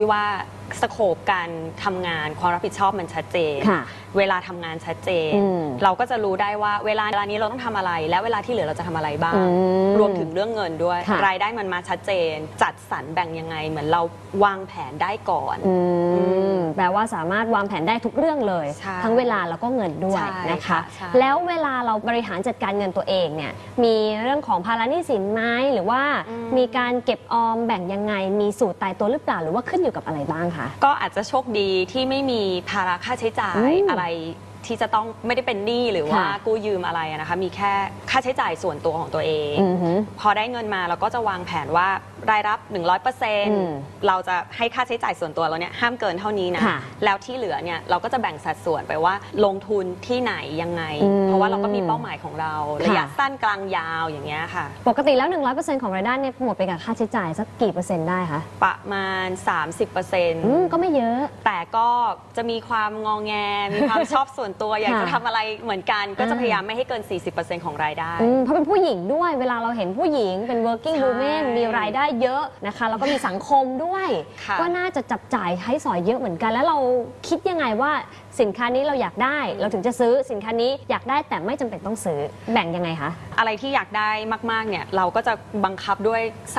ว่าสโคปการทำงานความรับผิดชอบมันชัดเจนเวลาทำงานชัดเจนเราก็จะรู้ได้ว่าเวลานี้เราต้องทำอะไรและเวลาที่เหลือเราจะทำอะไรบ้างรวมถึงเรื่องเงินด้วยรายได้มันมาชัดเจนจัดสรรแบ่งยังไงเหมือนเราวางแผนได้ก่อนแปลว่าสามารถวางแผนได้ทุกเรื่องเลยทั้งเวลาแล้วก็เงินด้วยนะคะแล้วเวลาเราบริหารจัดการเงินตัวเองเนี่ยมีเรื่องของภาระหนี้สินไหมหรือว่ามีการเก็บออมแบ่งยังไงมีสูตรตายตัวหรือเปล่าหรือว่าขึ้นอยู่กับอะไรบ้างคะก็อาจจะโชคดีที่ไม่มีภาระค่าใช้จ่ายอะไรที่จะต้องไม่ได้เป็นหนี้หรือว่ากู้ยืมอะไรนะคะมีแค่ค่าใช้จ่ายส่วนตัวของตัวเองพอได้เงินมาเราก็จะวางแผนว่ารายรับ 100% เราจะให้ค่าใช้จ่ายส่วนตัวเราเนี่ยห้ามเกินเท่านี้นะแล้วที่เหลือเนี่ยเราก็จะแบ่งสัดส่วนไปว่าลงทุนที่ไหนยังไงเพราะว่าเราก็มีเป้าหมายของเราระยะสั้นกลางยาวอย่างเงี้ยค่ะปกติแล้ว 100% ของรายได้เนี่ยหมดไปกับค่าใช้จ่ายสักกี่เปอร์เซ็นต์ได้คะประมาณ 30% ก็ไม่เยอะแต่ก็จะมีความงอแงมีความชอบส่วนตัวอยากจะทำอะไรเหมือนกันก็จะพยายามไม่ให้เกิน 40% ของรายได้เพราะเป็นผู้หญิงด้วยเวลาเราเห็นผู้หญิงเป็น working woman มีรายได้เยอะนะคะแล้วก็มีสังคมด้วยก็น่าจะจับจ่ายใช้สอยเยอะเหมือนกันแล้วเราคิดยังไงว่าสินค้านี้เราอยากได้เราถึงจะซื้อสินค้านี้อยากได้แต่ไม่จำเป็นต้องซื้อแบ่งยังไงคะอะไรที่อยากได้มากๆเนี่ยเราก็จะบังคับด้วย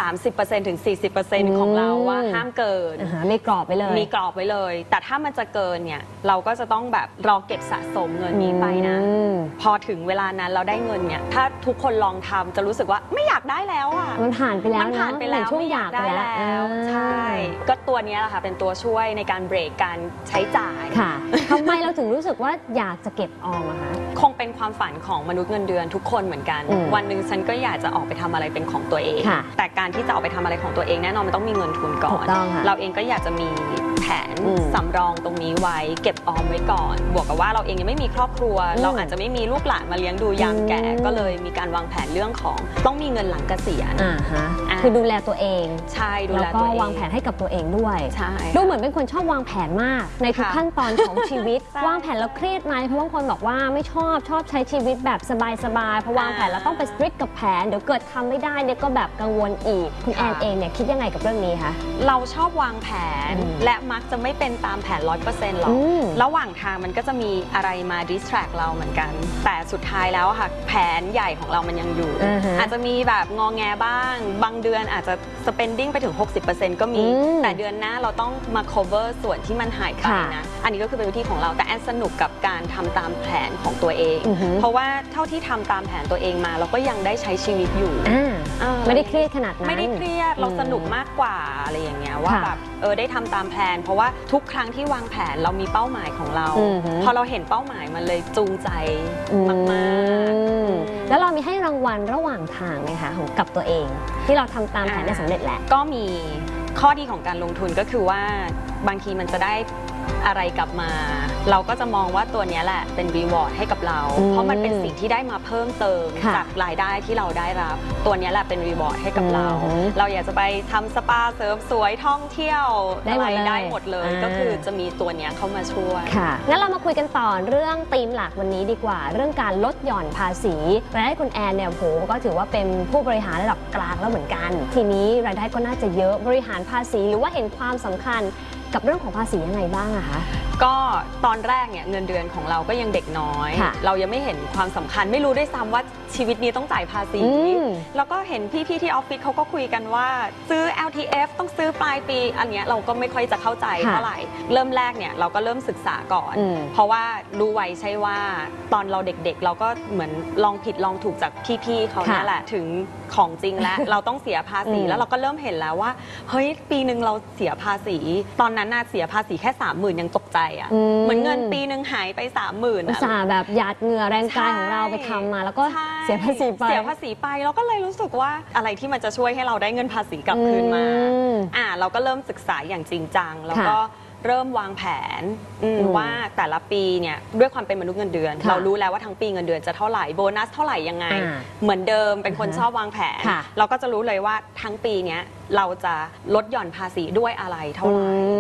30% ถึง 40% ของเราว่าห้ามเกินมีกรอบไว้เลยมีกรอบไว้เลยแต่ถ้ามันจะเกินเนี่ยเราก็จะต้องแบบรอเก็บสะสมเงินนี้ไปนะพอถึงเวลานั้นเราได้เงินเนี่ยถ้าทุกคนลองทำจะรู้สึกว่าไม่อยากได้แล้วอ่ะมันผ่านไปแล้วมันผ่านไปแล้วช่วงอยากได้แล้วใช่ก็ตัวนี้แหละค่ะเป็นตัวช่วยในการเบรกการใช้จ่ายค่ะทำไมเราถึงรู้สึกว่าอยากจะเก็บออมอะคะคงเป็นความฝันของมนุษย์เงินเดือนทุกคนเหมือนกันวันหนึ่งฉันก็อยากจะออกไปทำอะไรเป็นของตัวเองแต่การที่จะออกไปทำอะไรของตัวเองแน่นอนมันต้องมีเงินทุนก่อนเราเองก็อยากจะมีแผนสำรองตรงนี้ไว้เก็บออมไว้ก่อนบวกกับว่าเราเองยังไม่มีครอบครัวเราอาจจะไม่มีลูกหลานมาเลี้ยงดูยามแก่ก็เลยมีการวางแผนเรื่องของต้องมีเงินหลังเกษียณคือดูแลตัวเองใช่ดูแลตัวเองแล้วก็วางแผนให้กับตัวเองด้วยดูเหมือนเป็นคนชอบวางแผนมากในทุกขั้นตอนของชีวิตวางแผนแล้วเครียดไหมเพราะบางคนบอกว่าไม่ชอบใช้ชีวิตแบบสบายๆเพราะวางแผนแล้วต้องไปสตริกกับแผนเดี๋ยวเกิดทำไม่ได้เนี่ยก็แบบกังวลอีกคุณแอนเองเนี่ยคิดยังไงกับเรื่องนี้คะเราชอบวางแผนและมักจะไม่เป็นตามแผน 100% หรอกระหว่างทางมันก็จะมีอะไรมา distract เราเหมือนกันแต่สุดท้ายแล้วค่ะแผนใหญ่ของเรามันยังอยู่อาจจะมีแบบงอแงบ้างบางเดือนอาจจะ spending ไปถึง 60% ก็มีแต่เดือนหน้าเราต้องมา cover ส่วนที่มันหายไปนะอันนี้ก็คือเป็นวิธีของเราแต่แอนสนุกกับการทำตามแผนของตัวเองเพราะว่าเท่าที่ทำตามแผนตัวเองมาเราก็ยังได้ใช้ชีวิตอยู่ไม่ได้เครียดขนาดนั้นไม่ได้เครียดเราสนุกมากกว่าอะไรอย่างเงี้ยว่าแบบได้ทำตามแผนเพราะว่าทุกครั้งที่วางแผนเรามีเป้าหมายของเราพอเราเห็นเป้าหมายมันเลยจูงใจมากๆแล้วเรามีให้รางวัลระหว่างทางไหมคะของกับตัวเองที่เราทำตามแผนได้สำเร็จแหละก็มีข้อดีของการลงทุนก็คือว่าบางทีมันจะได้อะไรกลับมาเราก็จะมองว่าตัวนี้แหละเป็นรีวอร์ดให้กับเราเพราะมันเป็นสิ่งที่ได้มาเพิ่มเติมจากรายได้ที่เราได้รับตัวนี้แหละเป็นรีวอร์ดให้กับเราเราอยากจะไปทำสปาเสริมสวยท่องเที่ยวอะไรได้หมดเลยก็คือจะมีตัวนี้เข้ามาช่วยค่ะงั้นเรามาคุยกันต่อเรื่องธีมหลักวันนี้ดีกว่าเรื่องการลดหย่อนภาษีรายได้คุณแอนเนี่ยโหก็ถือว่าเป็นผู้บริหารระดับกลางแล้วเหมือนกันทีนี้รายได้ก็น่าจะเยอะบริหารภาษีหรือว่าเห็นความสำคัญกับเรื่องของภาษียังไงบ้างอะคะก็ตอนแรกเนี่ยเงินเดือนของเราก็ยังเด็กน้อยเรายังไม่เห็นความสำคัญไม่รู้ด้วยซ้ำว่าชีวิตนี้ต้องจ่ายภาษีแล้วก็เห็นพี่ๆที่ออฟฟิศเขาก็คุยกันว่าซื้อ LTF ต้องซื้อปลายปีอันเนี้ยเราก็ไม่ค่อยจะเข้าใจเท่าไหร่เริ่มแรกเนี่ยเราก็เริ่มศึกษาก่อนเพราะว่ารู้ไว้ใช่ว่าตอนเราเด็กๆเราก็เหมือนลองผิดลองถูกจากพี่ๆเขาเนี่ยแหละถึงของจริงแล้วเราต้องเสียภาษีแล้วเราก็เริ่มเห็นแล้วว่าเฮ้ยปีหนึ่งเราเสียภาษีตอนนั้นน่าเสียภาษีแค่ 30,000 ยังตกใจอ่ะเหมือนเงินปีหนึ่งหายไป 30,000 อุตส่าห์แบบหยาดเหงื่อแรงกายของเราไปทำมาแล้วก็เสียภาษีไปเราก็เลยรู้สึกว่าอะไรที่มันจะช่วยให้เราได้เงินภาษีกลับคืนมาเราก็เริ่มศึกษาอย่างจริงจังแล้วก็เริ่มวางแผนว่าแต่ละปีเนี่ยด้วยความเป็นมนุษย์เงินเดือนเรารู้แล้วว่าทั้งปีเงินเดือนจะเท่าไหร่โบนัสเท่าไหร่ยังไงเหมือนเดิมเป็นคนชอบวางแผนเราก็จะรู้เลยว่าทั้งปีนี้เราจะลดหย่อนภาษีด้วยอะไรเท่าไหร่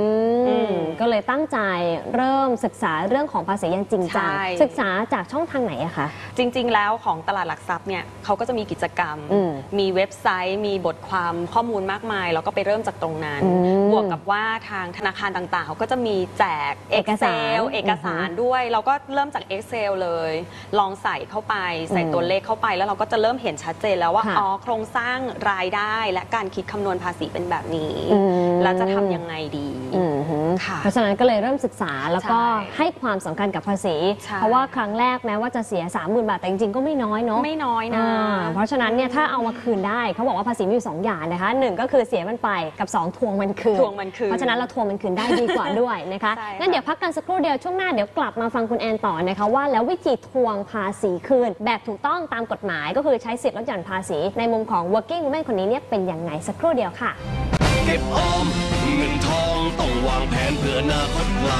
ก็เลยตั้งใจเริ่มศึกษาเรื่องของภาษีอย่างจริงจังศึกษาจากช่องทางไหนอะคะจริงๆแล้วของตลาดหลักทรัพย์เนี่ยเขาก็จะมีกิจกรรมมีเว็บไซต์มีบทความข้อมูลมากมายแล้วก็ไปเริ่มจากตรงนั้นบวกกับว่าทางธนาคารต่างๆเขาก็จะมีแจกเอกสารด้วยเราก็เริ่มจาก Excel เลยลองใส่เข้าไปใส่ตัวเลขเข้าไปแล้วเราก็จะเริ่มเห็นชัดเจนแล้วว่าอ๋อโครงสร้างรายได้และการคิดคำนวณภาษีเป็นแบบนี้แล้วจะทำยังไงดีเพราะฉะนั้นก็เลยเริ่มศึกษาแล้วก็ให้ความสำคัญกับภาษีเพราะว่าครั้งแรกแม้ว่าจะเสีย 30,000 บาทแต่จริงๆก็ไม่น้อยเนาะไม่น้อยนะเพราะฉะนั้นเนี่ยถ้าเอามาคืนได้เขาบอกว่าภาษีมีอยู่2อย่างนะคะ1ก็คือเสียมันไปกับ2ทวงมันคืนเพราะฉะนั้นเราทวงมันคืนได้ดีกว่าด้วยนะคะงั้นเดี๋ยวพักกันสักครู่เดียวช่วงหน้าเดี๋ยวกลับมาฟังคุณแอนต่อนะคะว่าแล้ววิธีทวงภาษีคืนแบบถูกต้องตามกฎหมายก็คือใช้สิทธิ์ลดหย่อนภาษีในมุมของ working woman คนนี้เนี่ยเป็นยังไงสักครู่เดียวค่ะเก็บออมเงินทองต้องวางแผนเพื่ออนาคตไกล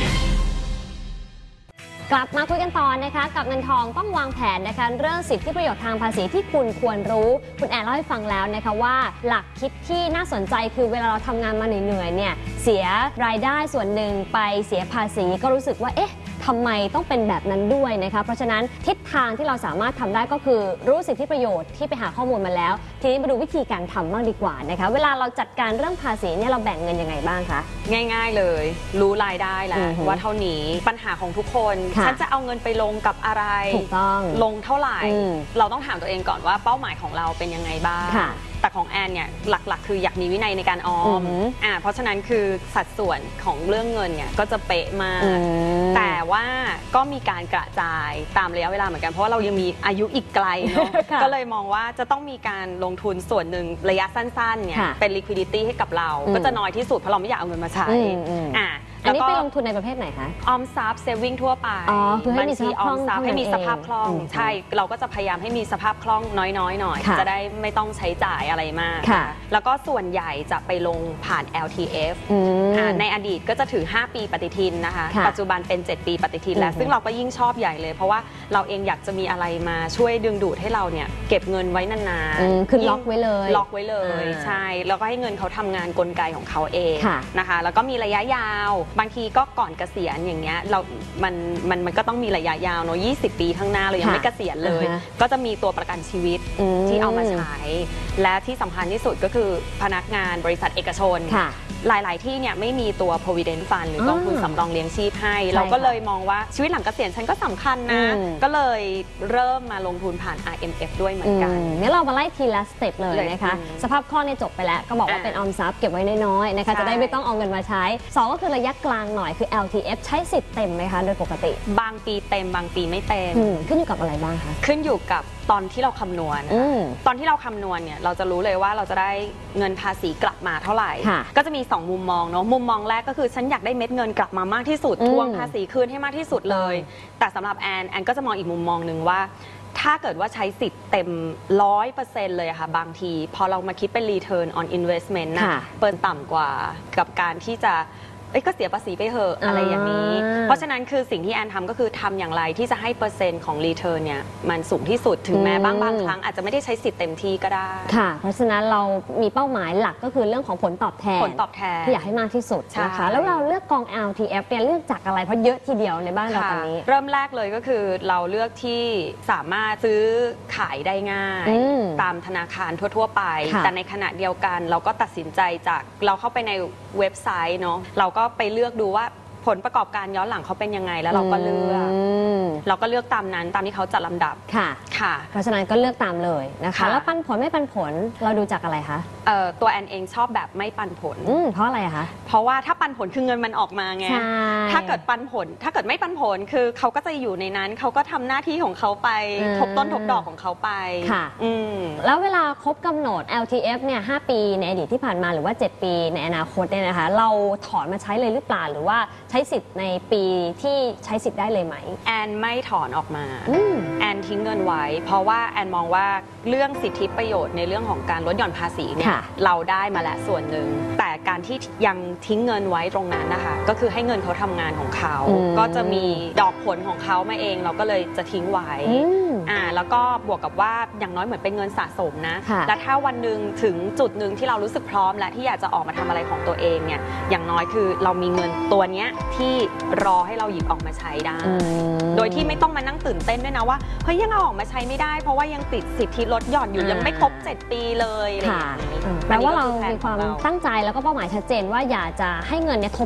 กลับมาคุยกันต่อนะคะกับเงินทองต้องวางแผนนะคะเรื่องสิทธิประโยชน์ทางภาษีที่คุณควรรู้คุณแอนเล่าให้ฟังแล้วนะคะว่าหลักคิดที่น่าสนใจคือเวลาเราทำงานมาเหนื่อยๆเนี่ยเสียรายได้ส่วนหนึ่งไปเสียภาษีก็รู้สึกว่าเอ๊ะทำไมต้องเป็นแบบนั้นด้วยนะคะเพราะฉะนั้นทิศทางที่เราสามารถทำได้ก็คือรู้สิทธิประโยชน์ที่ไปหาข้อมูลมาแล้วทีนี้มาดูวิธีการทำบ้างดีกว่านะคะเวลาเราจัดการเรื่องภาษีเนี่ยเราแบ่งเงินยังไงบ้างคะง่ายๆเลยรู้รายได้แล้วว่าเท่านี้ปัญหาของทุกคนฉันจะเอาเงินไปลงกับอะไรถูกต้องลงเท่าไหร่เราต้องถามตัวเองก่อนว่าเป้าหมายของเราเป็นยังไงบ้างแต่ของแอนเนี่ยหลักๆคืออยากมีวินัยในการออมเพราะฉะนั้นคือสัดส่วนของเรื่องเงินเนี่ยก็จะเป๊ะมากแต่ว่าก็มีการกระจายตามระยะเวลาเหมือนกันเพราะว่าเรายังมีอายุอีกไกลเนาะก็เลยมองว่าจะต้องมีการลงทุนส่วนหนึ่งระยะสั้นๆเนี่ยเป็น liquidity ให้กับเราก็จะน้อยที่สุดเพราะเราไม่อยากเอาเงินมาใช้อันนี้ไปลงทุนในประเภทไหนคะออมทรัพย์เซฟวิ่งทั่วไปบัญชีออมทรัพย์ให้มีสภาพคล่องใช่เราก็จะพยายามให้มีสภาพคล่องน้อยๆหน่อยจะได้ไม่ต้องใช้จ่ายอะไรมากแล้วก็ส่วนใหญ่จะไปลงผ่าน LTF ในอดีตก็จะถือ5ปีปฏิทินนะคะปัจจุบันเป็น7ปีปฏิทินแล้วซึ่งเราก็ยิ่งชอบใหญ่เลยเพราะว่าเราเองอยากจะมีอะไรมาช่วยดึงดูดให้เราเนี่ยเก็บเงินไว้นานๆคือล็อกไว้เลยใช่แล้วก็ให้เงินเขาทำงานกลไกของเขาเองนะคะแล้วก็มีระยะยาวบางทีก็ก่อนเกษียณอย่างเงี้ยมันก็ต้องมีระยะยาวเนาะ20 ปีข้างหน้าเรายังไม่เกษียณเลยก็จะมีตัวประกันชีวิตที่เอามาใช้และที่สำคัญที่สุดก็คือพนักงานบริษัทเอกชนหลายๆที่เนี่ยไม่มีตัว provident fund หรือกองทุนสำรองเลี้ยงชีพให้เราก็เลยมองว่าชีวิตหลังเกษียณฉันก็สำคัญนะก็เลยเริ่มมาลงทุนผ่าน IMF ด้วยเหมือนกันงั้นเรามาไล่ทีละสเต็ปเลยนะคะสภาพคล่องเนี่ยจบไปแล้วก็บอกว่าเป็นออมทรัพย์เก็บไว้น้อยๆนะคะจะได้ไม่ต้องเอาเงินมาใช้2ก็คือระยะกลางหน่อยคือ LTF ใช้สิทธิ์เต็มไหมคะโดยปกติบางปีเต็มบางปีไม่เต็มขึ้นอยู่กับอะไรบ้างคะขึ้นอยู่กับตอนที่เราคำนวณตอนที่เราคำนวณเนี่ยเราจะรู้เลยว่าเราจะได้เงินภาษีกลับมาเท่าไหร่ก็จะมี2มุมมองเนาะมุมมองแรกก็คือฉันอยากได้เม็ดเงินกลับมามากที่สุดทวงภาษีคืนให้มากที่สุดเลยแต่สำหรับแอนก็จะมองอีกมุมมองหนึ่งว่าถ้าเกิดว่าใช้สิทธิ์เต็ม 100% เลยค่ะบางทีพอเรามาคิดเป็น return on investment นะเปิดต่ำกว่ากับการที่จะก็เสียภาษีไปเหอะอะไรอย่างนี้เพราะฉะนั้นคือสิ่งที่แอนทำก็คือทำอย่างไรที่จะให้เปอร์เซ็นต์ของรีเทิร์นเนี่ยมันสูงที่สุดถึงแม้บางครั้งอาจจะไม่ได้ใช้สิทธิ์เต็มที่ก็ได้ค่ะเพราะฉะนั้นเรามีเป้าหมายหลักก็คือเรื่องของผลตอบแทนที่อยากให้มากที่สุดนะคะแล้วเราเลือกกอง LTF เนี่ยเลือกจากอะไรเพราะเยอะทีเดียวในบ้านเราตอนนี้เริ่มแรกเลยก็คือเราเลือกที่สามารถซื้อขายได้ง่ายตามธนาคารทั่วๆไปแต่ในขณะเดียวกันเราก็ตัดสินใจจากเราเข้าไปในเว็บไซต์เนาะเราก็ไปเลือกดูว่าผลประกอบการย้อนหลังเขาเป็นยังไงแล้วเราก็เลือกตามนั้นตามที่เขาจัดลำดับค่ะเพราะฉะนั้นก็เลือกตามเลยนะคะแล้วปันผลไม่ปันผลเราดูจากอะไรคะตัวแอนเองชอบแบบไม่ปันผลเพราะอะไรคะเพราะว่าถ้าปันผลคือเงินมันออกมาไงถ้าเกิดปันผลถ้าเกิดไม่ปันผลคือเขาก็จะอยู่ในนั้นเขาก็ทำหน้าที่ของเขาไปทบต้นทบดอกของเขาไปค่ะแล้วเวลาครบกำหนด LTF เนี่ย5 ปีในอดีตที่ผ่านมาหรือว่า7 ปีในอนาคตเนี่ยนะคะเราถอนมาใช้เลยหรือเปล่าหรือว่าใช้สิทธิ์ในปีที่ใช้สิทธิ์ได้เลยไหมแอนไม่ถอนออกมาแอนทิ้งเงินไว้เพราะว่าแอนมองว่าเรื่องสิทธิประโยชน์ในเรื่องของการลดหย่อนภาษีเนี่ยเราได้มาแล้วส่วนหนึ่งแต่การที่ยังทิ้งเงินไว้ตรงนั้นนะคะก็คือให้เงินเขาทำงานของเขาก็จะมีดอกผลของเขามาเองเราก็เลยจะทิ้งไว้แล้วก็บวกกับว่าอย่างน้อยเหมือนเป็นเงินสะสมนะและถ้าวันหนึ่งถึงจุดหนึ่งที่เรารู้สึกพร้อมและที่อยากจะออกมาทำอะไรของตัวเองเนี่ยอย่างน้อยคือเรามีเงินตัวเนี้ยที่รอให้เราหยิบออกมาใช้ได้โดยที่ไม่ต้องมานั่งตื่นเต้นด้วยนะว่าเฮ้ยยังเอาออกมาใช้ไม่ได้เพราะว่ายังติดสิทธิลดหย่อนอยู่ยังไม่ครบ7 ปีเลยอะไรอย่างนี้แปลว่าเรามีความตั้งใจแล้วก็เป้าหมายชัดเจนว่าอยากจะให้เงินเนี่ยทบ